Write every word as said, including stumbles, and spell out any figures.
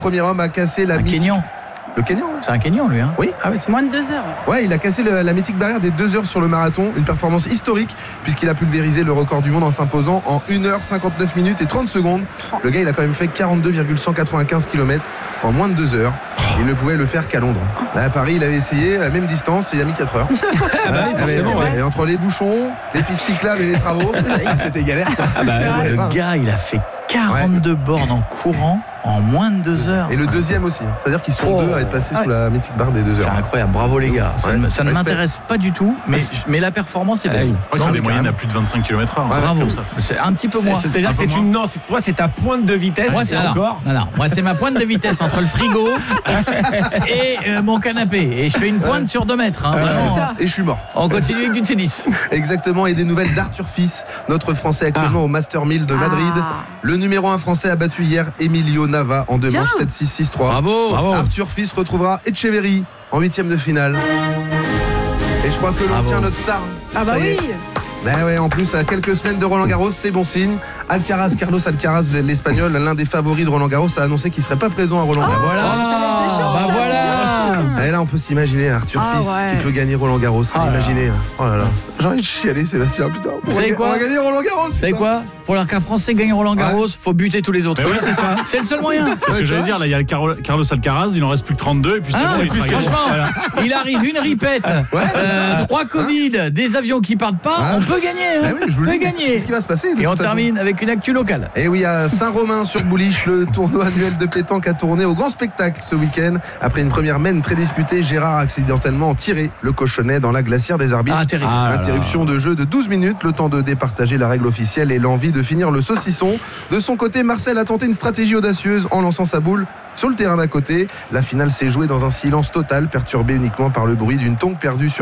premier homme à casser la Un mythique... Kenyan. Le Kenyan, oui. C'est un Kenyan, lui. Hein. Oui. Ah oui, c'est... Moins de deux heures. Ouais, il a cassé le, la mythique barrière des deux heures sur le marathon. Une performance historique puisqu'il a pulvérisé le record du monde en s'imposant en une heure cinquante-neuf minutes et trente secondes. Le gars, il a quand même fait quarante-deux virgule cent quatre-vingt-quinze kilomètres en moins de deux heures. Il ne pouvait le faire qu'à Londres. Là, à Paris, il avait essayé la même distance et il a mis quatre heures. Ah bah oui, forcément, ouais. ouais. Et entre les bouchons, les pistes cyclables et les travaux, ah, c'était galère. Ah bah, Le ouais. gars, il a fait quarante-deux bornes en courant en moins de deux heures. Et le deuxième aussi. C'est-à-dire qu'ils sont Oh. deux à être passés Ouais. sous la mythique barre des deux C'est heures. incroyable, bravo les gars. Ça, Ouais. ne, ça ne Respect. m'intéresse pas du tout, mais, mais la performance est belle. Ah oui. Je crois qu'il y a des moyennes à plus de vingt-cinq kilomètres heure. Ouais. Bravo. Comme ça. C'est un petit peu C'est- moins. C'est-à-dire Un que peu c'est moins. une non, c'est toi, c'est ta pointe de vitesse. Moi, c'est et alors, encore. non, non, moi, c'est ma pointe de vitesse entre le frigo et euh, mon canapé. Et je fais une pointe sur deux mètres. Hein, Ouais. vraiment. ça. Et je suis mort. On continue avec du tennis. Exactement. Et des nouvelles d'Arthur Fils, notre Français actuellement au Master mille de Madrid. Ah. Le numéro un français a battu hier Emilio Nava en deux Bien. manches sept six six trois. Bravo. Bravo. Arthur Fils retrouvera Etcheverry en huitième de finale. Et je crois que l'on Bravo. tient notre star. Ah bah Ça y est. oui. Ben ouais, en plus, à quelques semaines de Roland Garros, c'est bon signe. Alcaraz, Carlos Alcaraz, l'Espagnol, l'un des favoris de Roland Garros, a annoncé qu'il ne serait pas présent à Roland Garros. Voilà. ça laisse des chances, Bah là, voilà. Et là, on peut s'imaginer Arthur Ah Fils ouais. qui peut gagner Roland Garros. Ah là Imaginez. Oh là là. J'ai envie de chialer, Sébastien, putain. On Vous va savez ga- quoi On va gagner Roland Garros. Vous savez putain. quoi? Pour qu'un Français gagne Roland Garros, faut buter tous les autres. Mais oui, c'est ça. C'est le seul moyen. C'est ce Ouais, que ça j'allais va. dire. Là, il y a le Carlo- Carlos Alcaraz, il en reste plus que trente-deux. Et puis c'est Ah, bon, il sera gagné. franchement, Voilà. il arrive une ripette, euh, trois Covid, des avions qui partent pas, Hein on peut gagner. Hein. Ah oui, je vous on le peut dis, mais gagner. c'est ce qui va se passer. de Et on toute façon. termine avec une actu locale. Et oui, à Saint-Romain-sur-Bouliche, le tournoi annuel de pétanque a tourné au grand spectacle ce week-end. Après une première mène très disputée, Gérard a accidentellement tiré le cochonnet dans la glacière des arbitres. Ah, terrible. Ah là là. Interruption de jeu de douze minutes, le temps de départager la règle officielle et l'envie de finir le saucisson. De son côté, Marcel a tenté une stratégie audacieuse en lançant sa boule sur le terrain d'à côté. La finale s'est jouée dans un silence total, perturbé uniquement par le bruit d'une tongue perdue sur